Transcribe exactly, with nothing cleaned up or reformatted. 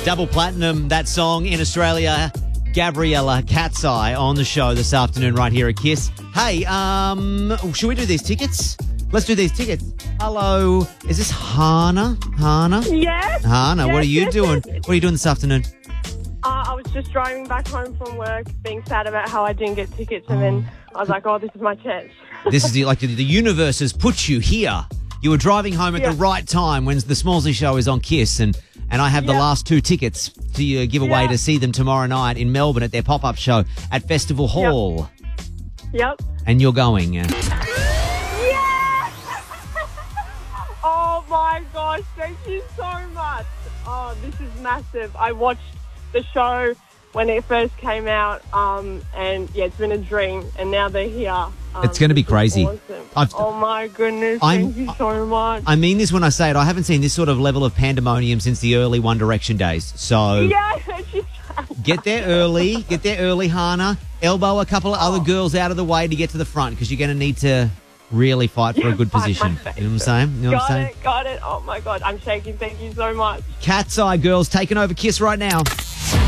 double platinum, that song in Australia. Gabriella Cat's Eye on the show this afternoon right here at Kiss. Hey, um, should we do these tickets? Let's do these tickets. Hello, is this Hannah? Hannah? Yes. Hannah, yes, what are you yes, doing? yes. What are you doing this afternoon? Uh, I was just driving back home from work, being sad about how I didn't get tickets, and then I was like, "Oh, this is my chance." This is the, like the, the universe has put you here. You were driving home at Yeah. the right time when the Smallsy show is on Kiss, and, and I have the Yeah. last two tickets to uh, give away Yeah. to see them tomorrow night in Melbourne at their pop-up show at Festival Hall. Yep. And you're going. Uh, Yes! Oh my gosh! Thank you so much. Oh, this is massive. I watched the show when it first came out, um, and yeah, it's been a dream, and now they're here. Um, It's gonna be this is crazy. awesome. I've- Oh my goodness! I'm- Thank you so much. I mean this when I say it. I haven't seen this sort of level of pandemonium since the early One Direction days. So yeah, she's get there early. Get there early, Hannah. Elbow a couple of other girls out of the way to get to the front because you're going to need to really fight for a good Fight my position. face. You know what I'm saying? You know what I'm Got saying? it, got it. Oh my god, I'm shaking. Thank you so much. Cat's Eye girls taking over Kiss right now.